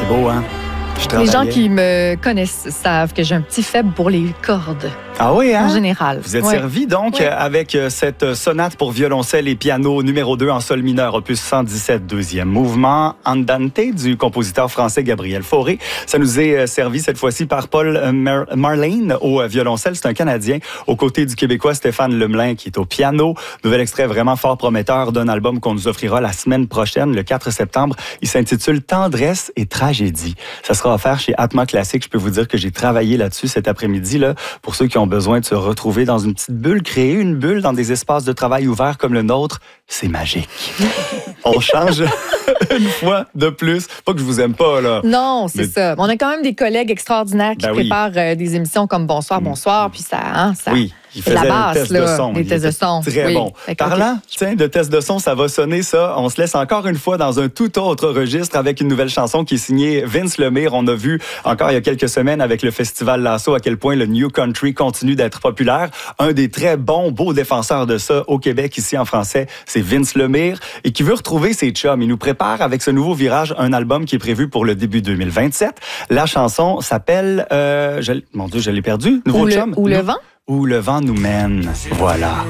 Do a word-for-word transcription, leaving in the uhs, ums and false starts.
C'est beau, hein? Je Les gens qui me connaissent savent que j'ai un petit faible pour les cordes. Ah oui, hein? En général. Vous êtes ouais. servi donc ouais. avec cette sonate pour violoncelle et piano numéro deux en sol mineur, opus cent dix-sept, deuxième mouvement, Andante du compositeur français Gabriel Fauré. Ça nous est servi cette fois-ci par Paul Mar- Marlene au violoncelle. C'est un Canadien aux côtés du Québécois Stéphane Lemelin qui est au piano. Nouvel extrait vraiment fort prometteur d'un album qu'on nous offrira la semaine prochaine, le quatre septembre. Il s'intitule Tendresse et tragédie. Ça sera offert chez Atma Classique. Je peux vous dire que j'ai travaillé là-dessus cet après-midi là, pour ceux qui ont besoin de se retrouver dans une petite bulle, créer une bulle dans des espaces de travail ouverts comme le nôtre, c'est magique. On change une fois de plus. Pas que je vous aime pas, là. Non, c'est Mais... ça. On a quand même des collègues extraordinaires qui ben oui. préparent euh, des émissions comme Bonsoir, Bonsoir, mmh. puis ça... Hein, ça... Oui. Il faisait la base, le test là, de son. les tests de son. Très oui. bon. Parlant, tiens, de test de son, ça va sonner ça. On se laisse encore une fois dans un tout autre registre avec une nouvelle chanson qui est signée Vince Lemire. On a vu encore il y a quelques semaines avec le Festival Lasso à quel point le New Country continue d'être populaire. Un des très bons, beaux défenseurs de ça au Québec, ici en français, c'est Vince Lemire et qui veut retrouver ses chums. Il nous prépare avec ce nouveau virage un album qui est prévu pour le début deux mille vingt-sept. La chanson s'appelle... Euh, je, mon Dieu, je l'ai perdu. Nouveau Ou chum. Le, ou le vent? Où le vent nous mène. Voilà.